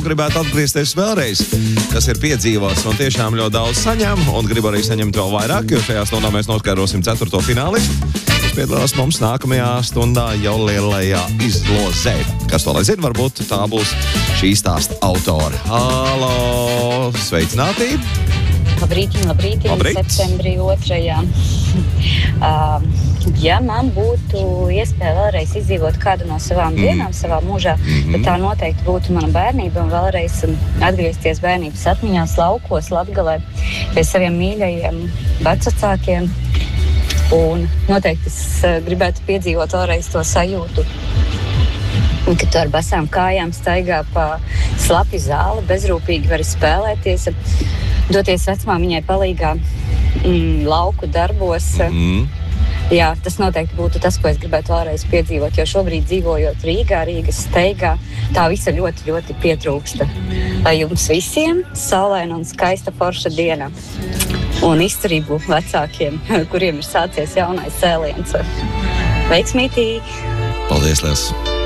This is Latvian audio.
gribētu atgriezties vēlreiz, kas ir piedzīvots un tiešām ļoti daudz saņem, un grib arī saņemt vēl vairāk, jo šajā stundā mēs noskaidrosim 4. finālistu. Piedalās mums nākamajā stundā jau lielajā izlozē. Kas to lai zina, varbūt tā būs šī stāsta autora. Halo, sveicināti! Labrīt. Septembrī 2. Ja man būtu iespēja vēlreiz izdzīvot kādu no savām dienām savā mūžā, tad tā noteikti būtu mana bērnība un vēlreiz atgriezties bērnības atmiņās laukos, Latgalē, pie saviem mīļajiem vecvecākiem. Un noteikti es gribētu piedzīvot vēlreiz to sajūtu, kad tu ar basām kājām staigā pa slapi zāli, bezrūpīgi vari spēlēties, doties vecmāmiņai palīgā lauku darbos. Jā, tas noteikti būtu tas, ko es gribētu vēlreiz piedzīvot, jo šobrīd dzīvojot Rīgā, Rīgas steigā, tā visa ļoti, ļoti pietrūksta. Lai jums visiem saulaina un skaista forša diena. Un izturību vecākiem, kuriem ir sācies jaunais cēliens. Veiksmītīgi! Paldies, Liels!